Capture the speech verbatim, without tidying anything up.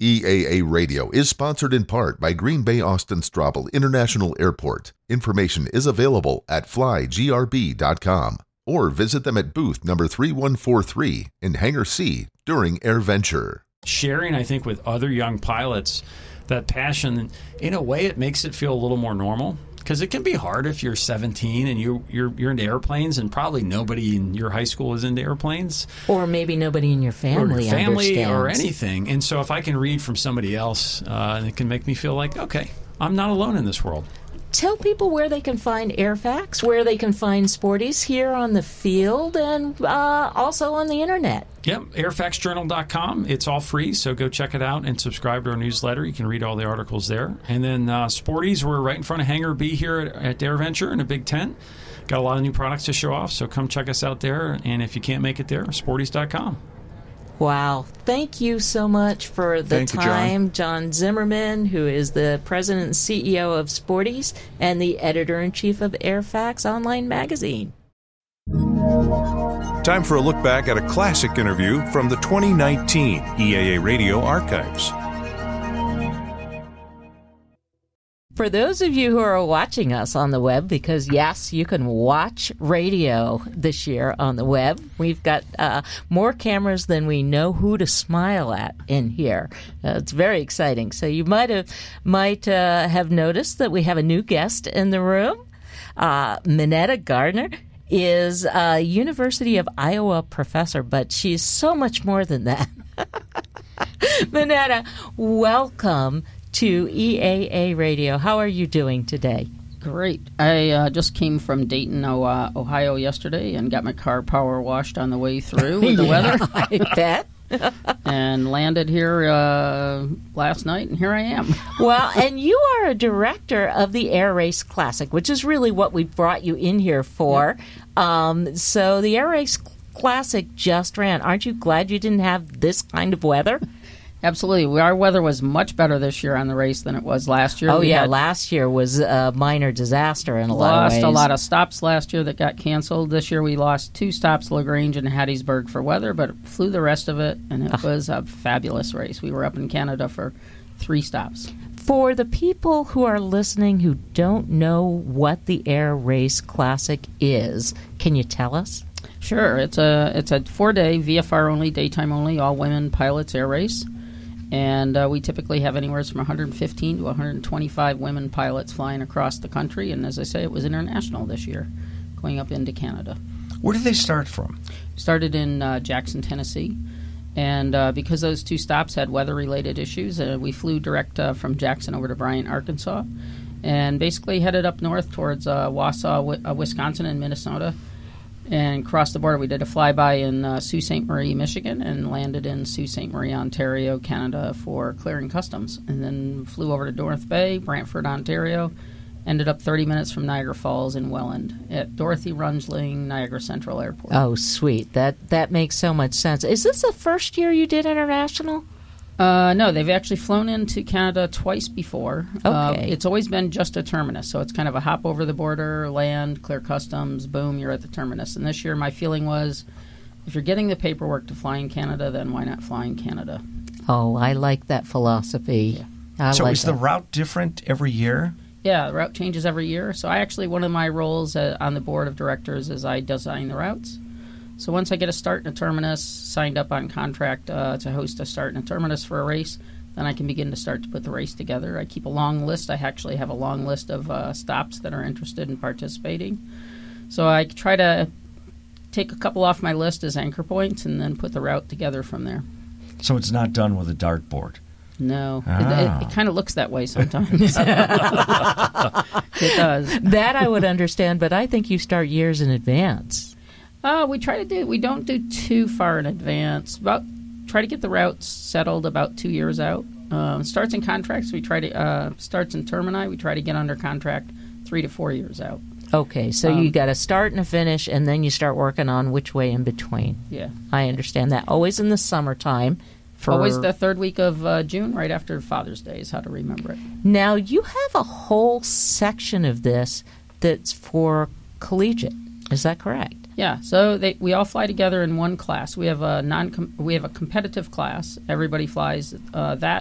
E A A Radio is sponsored in part by Green Bay Austin Straubel International Airport. Information is available at fly g r b dot com or visit them at booth number three one four three in Hangar C during AirVenture. Sharing, I think, with other young pilots, that passion, in a way, it makes it feel a little more normal. Because it can be hard if you're seventeen and you, you're you're into airplanes, and probably nobody in your high school is into airplanes. Or maybe nobody in your family or your family understands. or anything. And so if I can read from somebody else, uh, it can make me feel like, okay, I'm not alone in this world. Tell people where they can find Airfax, where they can find Sporties here on the field, and uh, also on the internet. Yep, airfax journal dot com. It's all free, so go check it out and subscribe to our newsletter. You can read all the articles there. And then uh, Sporties, we're right in front of Hangar B here at, at AirVenture in a big tent. Got a lot of new products to show off, so come check us out there. And if you can't make it there, sporties dot com. Wow. Thank you so much for the Thank time, you, John. John Zimmerman, who is the president and C E O of Sporties and the editor-in-chief of Airfax Online Magazine. Time for a look back at a classic interview from the twenty nineteen E A A Radio archives. For those of you who are watching us on the web, because yes, you can watch radio this year on the web. We've got uh, more cameras than we know who to smile at in here. Uh, it's very exciting. So you might have might uh, have noticed that we have a new guest in the room. Uh, Minetta Gardner is a University of Iowa professor, but she's so much more than that. Minetta, welcome to E A A Radio. How are you doing today? Great. I uh, just came from Dayton, Ohio yesterday and got my car power washed on the way through with the Yeah, weather. I bet. And landed here uh, last night, and here I am. Well, and you are a director of the Air Race Classic, which is really what we brought you in here for. Yep. Um, so the Air Race Classic just ran. Aren't you glad you didn't have this kind of weather? Absolutely. Our weather was much better this year on the race than it was last year. Oh, we yeah. Last year was a minor disaster in a lot of ways. Lost a lot of stops last year that got canceled. This year we lost two stops, LaGrange and Hattiesburg, for weather, but flew the rest of it, and it was a fabulous race. We were up in Canada for three stops. For the people who are listening who don't know what the Air Race Classic is, can you tell us? Sure. It's a, it's a four-day, V F R only, daytime only, all-women pilots air race. And uh, we typically have anywhere from one hundred fifteen to one hundred twenty-five women pilots flying across the country. And as I say, it was international this year, going up into Canada. Where did they start from? Started in uh, Jackson, Tennessee. And uh, because those two stops had weather-related issues, uh, we flew direct uh, from Jackson over to Bryant, Arkansas, and basically headed up north towards uh, Wausau, w- uh, Wisconsin, and Minnesota. And crossed the border. We did a flyby in uh, Sault Ste. Marie, Michigan, and landed in Sault Ste. Marie, Ontario, Canada for clearing customs. And then flew over to North Bay, Brantford, Ontario. Ended up thirty minutes from Niagara Falls in Welland at Dorothy Rundling Niagara Central Airport. Oh, sweet. That that makes so much sense. Is this the first year you did international? Uh, no, they've actually flown into Canada twice before. Okay. Uh, it's always been just a terminus, so it's kind of a hop over the border, land, clear customs, boom, you're at the terminus. And this year my feeling was, if you're getting the paperwork to fly in Canada, then why not fly in Canada? Oh, I like that philosophy. Yeah. I so like is that. the route different every year? Yeah, the route changes every year. So I actually, one of my roles uh, on the board of directors is I design the routes. So once I get a start and a terminus, signed up on contract uh, to host a start and a terminus for a race, then I can begin to start to put the race together. I keep a long list. I actually have a long list of uh, stops that are interested in participating. So I try to take a couple off my list as anchor points and then put the route together from there. So it's not done with a dartboard? No. Ah. It, it, it kind of looks that way sometimes. It does. That I would understand, but I think you start years in advance. Uh, we try to do. We don't do too far in advance. About try to get the routes settled about two years out. Um, starts and contracts. We try to uh, starts and termini. We try to get under contract three to four years out. Okay, so Um, you got a start and a finish, and then you start working on which way in between. Yeah, I understand that. Always in the summertime. For always the third week of uh, June, right after Father's Day, is how to remember it. Now you have a whole section of this that's for collegiate. Is that correct? Yeah, so they, we all fly together in one class. We have a non we have a competitive class. Everybody flies uh, that